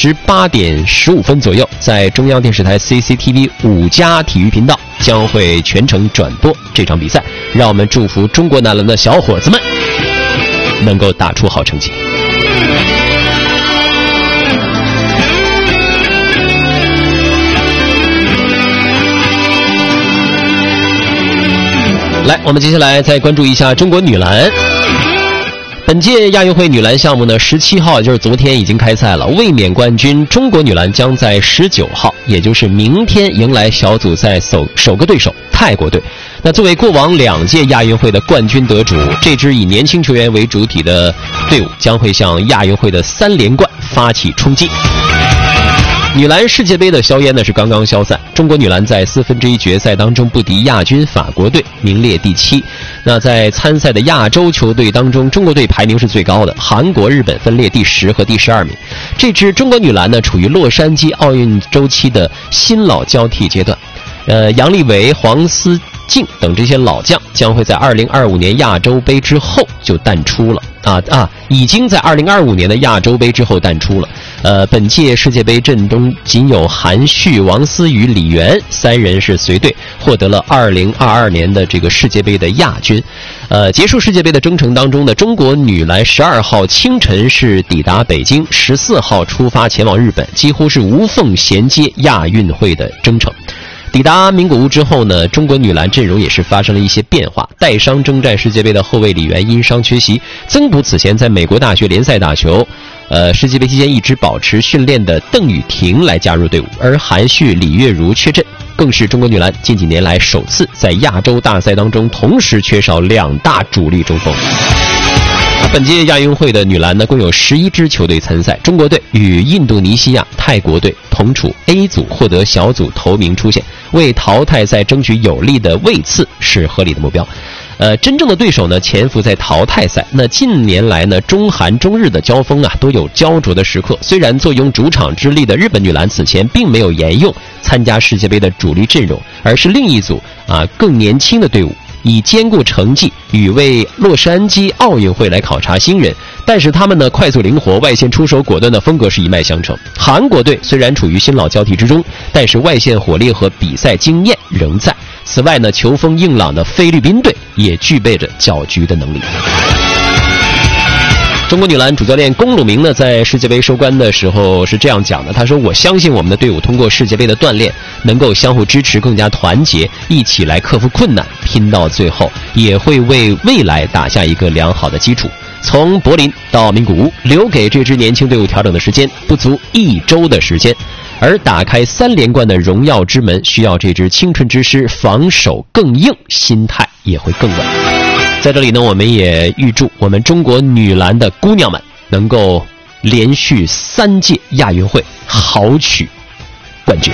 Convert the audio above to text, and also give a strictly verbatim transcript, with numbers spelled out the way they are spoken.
时八点十五分左右，在中央电视台 C C T V 五家体育频道将会全程转播这场比赛。让我们祝福中国男篮的小伙子们能够打出好成绩。来，我们接下来再关注一下中国女篮。本届亚运会女篮项目呢，十七号就是昨天已经开赛了。卫冕冠军中国女篮将在十九号，也就是明天迎来小组赛首首个对手泰国队。那作为过往两届亚运会的冠军得主，这支以年轻球员为主体的队伍将会向亚运会的三连冠发起冲击。女篮世界杯的硝烟呢是刚刚消散，中国女篮在四分之一决赛当中不敌亚军法国队，名列第七。那在参赛的亚洲球队当中，中国队排名是最高的，韩国、日本分列第十和第十二名。这支中国女篮呢处于洛杉矶奥运周期的新老交替阶段。呃，杨利伟、黄思静等这些老将将会在二零二五年亚洲杯之后就淡出了啊啊，已经在二零二五年的亚洲杯之后淡出了。呃，本届世界杯阵中仅有韩旭、王思雨、李媛三人是随队获得了二零二二年的这个世界杯的亚军。呃，结束世界杯的征程当中呢，中国女篮十二号清晨是抵达北京，十四号出发前往日本，几乎是无缝衔接亚运会的征程。抵达名古屋之后呢，中国女篮阵容也是发生了一些变化。带伤征战世界杯的后卫李媛因伤缺席，增补此前在美国大学联赛打球，呃，世界杯期间一直保持训练的邓雨婷来加入队伍，而韩旭、李月如缺阵，更是中国女篮近几年来首次在亚洲大赛当中同时缺少两大主力中锋。本届亚运会的女篮呢，共有十一支球队参赛，中国队与印度尼西亚、泰国队同处 A 组，获得小组头名出线，为淘汰赛争取有力的位次是合理的目标。呃，真正的对手呢潜伏在淘汰赛。那近年来呢，中韩中日的交锋啊都有焦灼的时刻。虽然坐拥主场之力的日本女篮此前并没有沿用参加世界杯的主力阵容，而是另一组啊更年轻的队伍，以兼顾成绩与为洛杉矶奥运会来考察新人，但是他们呢快速灵活、外线出手果断的风格是一脉相承。韩国队虽然处于新老交替之中，但是外线火力和比赛经验仍在。此外呢，球风硬朗的菲律宾队也具备着搅局的能力。中国女篮主教练龚鲁明呢，在世界杯收官的时候是这样讲的，他说：“我相信我们的队伍通过世界杯的锻炼，能够相互支持，更加团结，一起来克服困难，拼到最后，也会为未来打下一个良好的基础。”从柏林到名古屋，留给这支年轻队伍调整的时间不足一周的时间，而打开三连冠的荣耀之门，需要这支青春之师防守更硬，心态也会更稳。在这里呢，我们也预祝我们中国女篮的姑娘们能够连续三届亚运会豪取冠军。